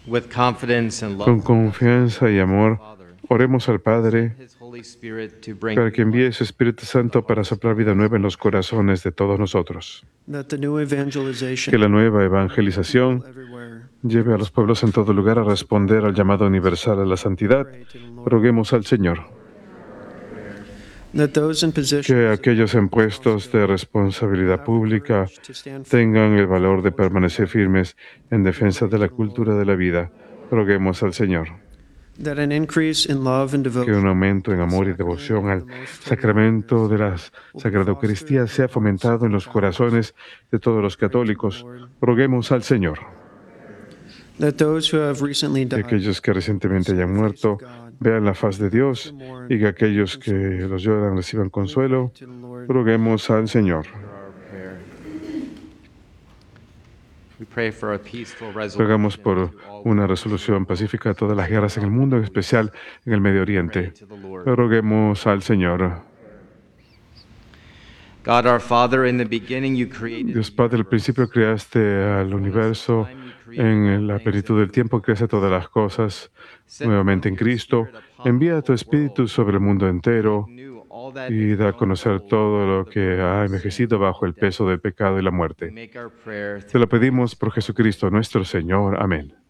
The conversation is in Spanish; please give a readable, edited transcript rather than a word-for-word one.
With confidence and Con love for God, confianza y amor, Father, oremos al Padre His Holy Spirit to bring para que new envíe life su Espíritu Santo para soplar vida nueva en los corazones de todos nosotros. that the new evangelization Que la nueva people evangelización everywhere lleve a los pueblos en todo lugar a responder al llamado universal a la santidad. pray to the Lord. Roguemos al Señor. That those in positions Que of aquellos en puestos de responsabilidad have the pública courage to stand firm tengan el valor de for culture permanecer firmes en defensa de la cultura de la vida. Roguemos al Señor. that an increase in love and Que un devotion aumento en to the amor y sacrament devoción of al the Most Holy sacramento de la Eucharist will be Sagrada fostered Eucaristía in sea the hearts fomentado of en the los Catholics. corazones de todos los Pray to the católicos. Lord. Roguemos al Señor. That those who have recently Que died aquellos que recientemente see hayan the face muerto of God, vean la faz de and those Dios who mourn y que aquellos be que consoled. los lloran reciban We pray consuelo. to the Lord. Roguemos al Señor. our prayer. We pray for a peaceful Rogamos resolution por to all una wars resolución pacífica a todas las guerras en el mundo, en especial en el Medio Pray Oriente. to the Lord. Roguemos al Señor. God our Father, in the beginning you created Dios the Padre, al universe. principio creaste al universo, en la plenitud del tiempo creaste todas las cosas, nuevamente en Cristo. Envía tu Espíritu sobre el mundo entero y da a conocer todo lo que ha envejecido bajo el peso del pecado y la muerte. Te lo pedimos por Jesucristo nuestro Señor. Amén.